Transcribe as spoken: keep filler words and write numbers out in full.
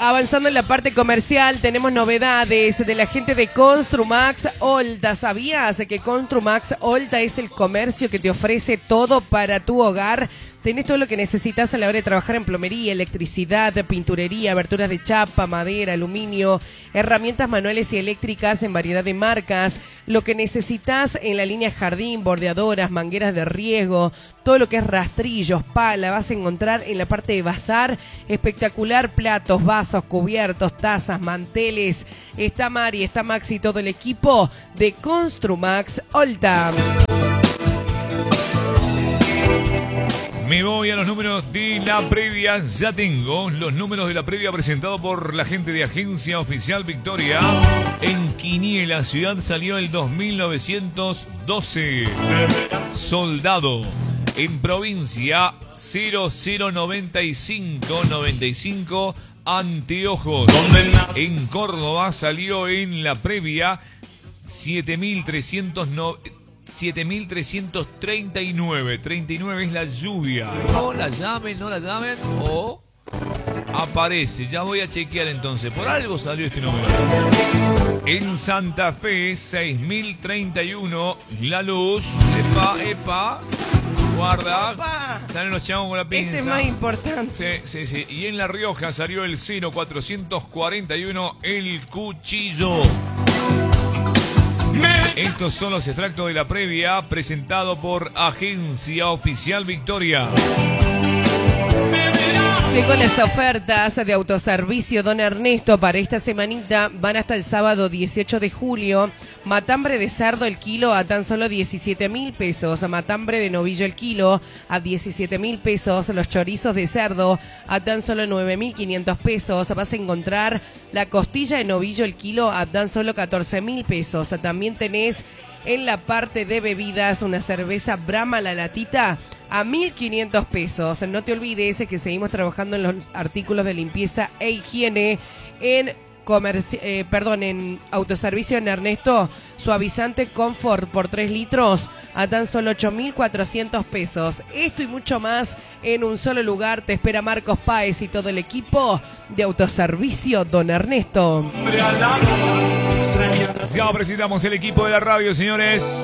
avanzando en la parte comercial, tenemos novedades de la gente de Construmax Olta. ¿Sabías que Construmax Olta es el comercio que te ofrece todo para tu hogar? Tenés todo lo que necesitas a la hora de trabajar en plomería, electricidad, pinturería, aberturas de chapa, madera, aluminio, herramientas manuales y eléctricas en variedad de marcas, lo que necesitas en la línea jardín, bordeadoras, mangueras de riego, todo lo que es rastrillos, pala, vas a encontrar en la parte de bazar, espectacular, platos, vasos, cubiertos, tazas, manteles. Está Mari, está Maxi, todo el equipo de Construmax Olta. Me voy a los números de la previa. Ya tengo los números de la previa presentados por la gente de Agencia Oficial Victoria. En Quiniela Ciudad salió el dos mil novecientos doce. Soldado. En provincia cero cero noventa y cinco noventa y cinco. Anteojos. En Córdoba salió en la previa siete mil trescientos treinta y nueve. treinta y nueve es la lluvia. No la llamen, no la llamen. O aparece. Ya voy a chequear entonces. Por algo salió este número. En Santa Fe, seis mil treinta y uno. La luz. Epa, epa. Guarda. Salen los chavos con la pinza. Ese es más importante. Sí, sí, sí. Y en La Rioja salió el cero cuatrocientos cuarenta y uno. El cuchillo. Estos son los extractos de la previa presentado por Agencia Oficial Victoria. Tengo las ofertas de autoservicio Don Ernesto para esta semanita. Van hasta el sábado dieciocho de julio. Matambre de cerdo el kilo a tan solo diecisiete mil pesos. Matambre de novillo el kilo a diecisiete mil pesos. Los chorizos de cerdo a tan solo nueve mil quinientos pesos. Vas a encontrar la costilla de novillo el kilo a tan solo catorce mil pesos. También tenés en la parte de bebidas una cerveza Brahma la latita a mil quinientos pesos. No te olvides que seguimos trabajando en los artículos de limpieza e higiene en comerci- eh, perdón, en autoservicio en Ernesto. Suavizante Comfort por tres litros a tan solo ocho mil cuatrocientos pesos. Esto y mucho más en un solo lugar. Te espera Marcos Páez y todo el equipo de autoservicio Don Ernesto. Ya presentamos el equipo de la radio, señores.